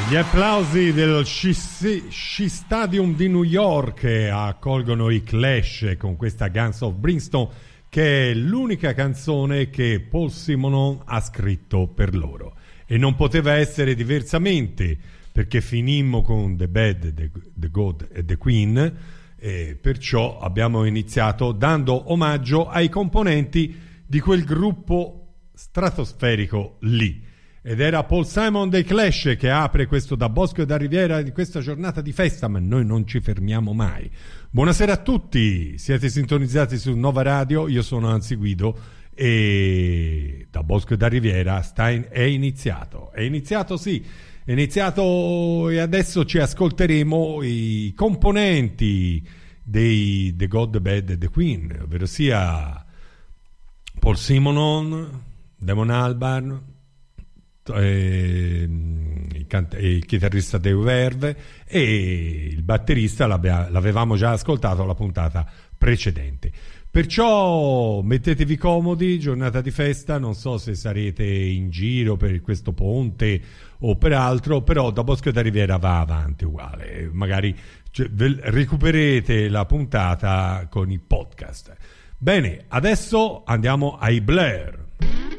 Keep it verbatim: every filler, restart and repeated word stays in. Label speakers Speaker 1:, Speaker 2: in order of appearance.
Speaker 1: Gli applausi del Shea Stadium di New York accolgono i Clash con questa Guns of Brimstone, che è l'unica canzone che Paul Simonon ha scritto per loro. E non poteva essere diversamente, perché finimmo con The Bad, The, The God e The Queen, e perciò abbiamo iniziato dando omaggio ai componenti di quel gruppo stratosferico lì. Ed era Paul Simon dei Clash che apre questo Da Bosco e da Riviera di questa giornata di festa, ma noi non ci fermiamo mai. Buonasera a tutti, siete sintonizzati su Nova Radio, io sono Anzi Guido e Da Bosco e da Riviera sta in, è iniziato, è iniziato sì, è iniziato e adesso ci ascolteremo i componenti dei The God, The Bad e The Queen, ovvero sia Paul Simonon, Damon Albarn, Eh, il, cant- il chitarrista Dave Verve e il batterista l'avevamo già ascoltato alla puntata precedente. Perciò mettetevi comodi, giornata di festa, non so se sarete in giro per questo ponte o per altro, però Da Bosco e da Riviera va avanti uguale, magari cioè, recupererete la puntata con i podcast. Bene, adesso andiamo ai Blair.